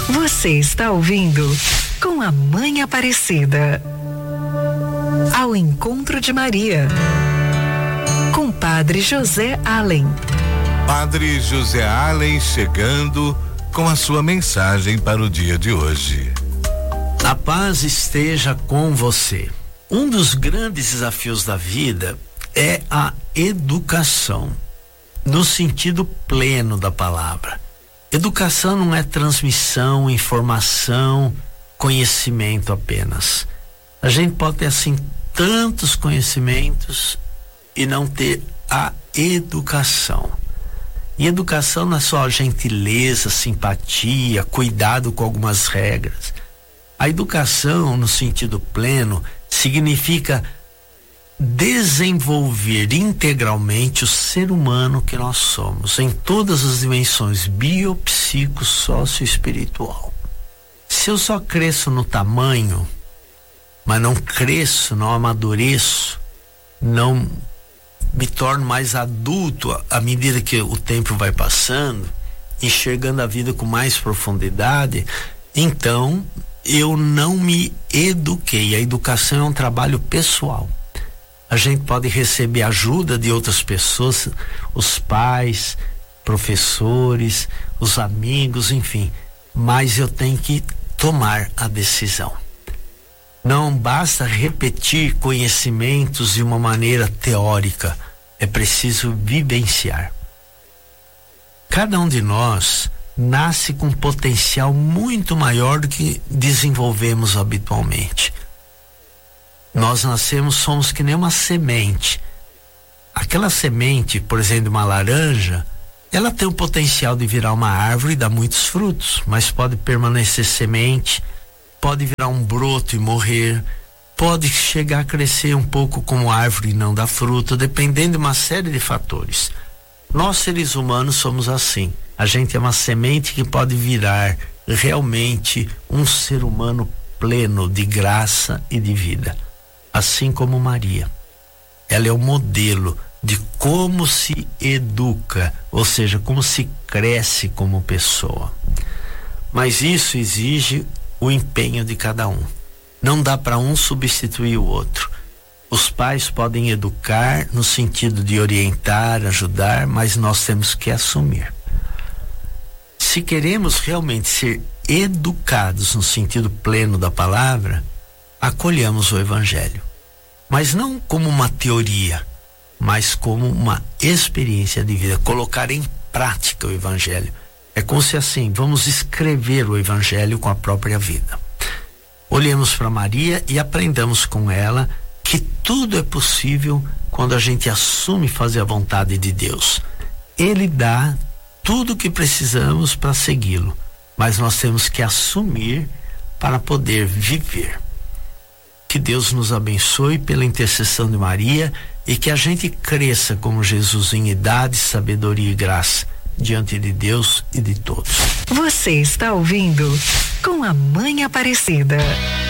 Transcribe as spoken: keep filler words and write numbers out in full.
Você está ouvindo Com a Mãe Aparecida. Ao Encontro de Maria. Com Padre José Allen. Padre José Allen chegando com a sua mensagem para o dia de hoje. A paz esteja com você. Um dos grandes desafios da vida é a educação, no sentido pleno da palavra. Educação não é transmissão, informação, conhecimento apenas. A gente pode ter assim tantos conhecimentos e não ter a educação. E educação não é só gentileza, simpatia, cuidado com algumas regras. A educação, no sentido pleno, significa desenvolver integralmente o ser humano que nós somos, em todas as dimensões bio, psico, sócio e espiritual. Se eu só cresço no tamanho, mas não cresço, não amadureço, não me torno mais adulto à medida que o tempo vai passando, enxergando a vida com mais profundidade, então eu não me eduquei. A educação é um trabalho pessoal. A gente pode receber ajuda de outras pessoas, os pais, professores, os amigos, enfim, mas eu tenho que tomar a decisão. Não basta repetir conhecimentos de uma maneira teórica, é preciso vivenciar. Cada um de nós nasce com um potencial muito maior do que desenvolvemos habitualmente. Nós nascemos, somos que nem uma semente. Aquela semente, por exemplo, de uma laranja, ela tem o potencial de virar uma árvore e dar muitos frutos, mas pode permanecer semente, pode virar um broto e morrer, pode chegar a crescer um pouco como árvore e não dar fruto, dependendo de uma série de fatores. Nós, seres humanos, somos assim. A gente é uma semente que pode virar realmente um ser humano pleno de graça e de vida. Assim como Maria. Ela é o modelo de como se educa, ou seja, como se cresce como pessoa. Mas isso exige o empenho de cada um. Não dá para um substituir o outro. Os pais podem educar no sentido de orientar, ajudar, mas nós temos que assumir. Se queremos realmente ser educados no sentido pleno da palavra, acolhamos o Evangelho, mas não como uma teoria, mas como uma experiência de vida, colocar em prática o Evangelho. É como se assim, vamos escrever o Evangelho com a própria vida. Olhemos para Maria e aprendamos com ela que tudo é possível quando a gente assume fazer a vontade de Deus. Ele dá tudo o que precisamos para segui-lo, mas nós temos que assumir para poder viver. Que Deus nos abençoe pela intercessão de Maria e que a gente cresça como Jesus em idade, sabedoria e graça diante de Deus e de todos. Você está ouvindo Com a Mãe Aparecida.